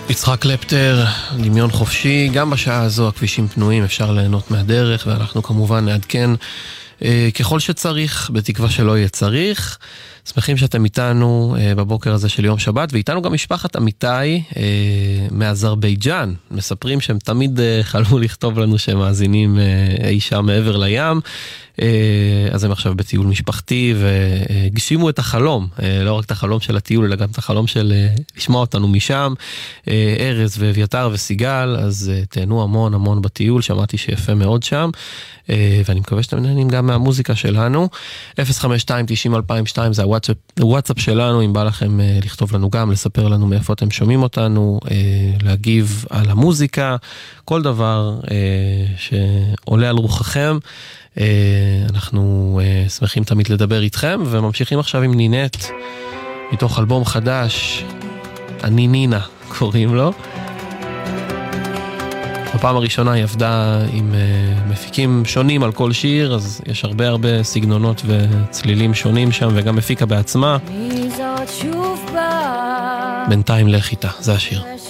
יצחק קלפטר, דמיון חופשי, גם בשעה הזו הכבישים פנויים, אפשר ליהנות מהדרך, ואנחנו כמובן נעדכן ככל שצריך, בתקווה שלא יהיה צריך. שמחים שאתם איתנו בבוקר הזה של יום שבת, ואיתנו גם משפחת אמיתי מאזרבייג'אן. מספרים שהם תמיד חלמו לכתוב לנו שהם מאזינים אי שם מעבר לים, אז הם עכשיו בטיול משפחתי והגשימו את החלום, לא רק את החלום של הטיול אלא גם את החלום של לשמוע אותנו משם. ארז ואביתר וסיגל, אז תהנו המון המון בטיול, שמעתי שיפה מאוד שם, ואני מקווה שאתם נהנים גם מהמוזיקה שלנו. 052-90-2002 זה הוואטסאפ שלנו, אם בא לכם לכתוב לנו גם, לספר לנו מאיפה אתם שומעים אותנו, להגיב על המוזיקה, כל דבר שעולה על רוחכם. אנחנו שמחים תמיד לדבר איתכם, וממשיכים עכשיו עם נינט, מתוך אלבום חדש, אני נינה קוראים לו. בפעם הראשונה היא עבדה עם מפיקים שונים על כל שיר, אז יש הרבה סגנונות וצלילים שונים שם, וגם מפיקה בעצמה. בינתיים לך איתה, זה השיר.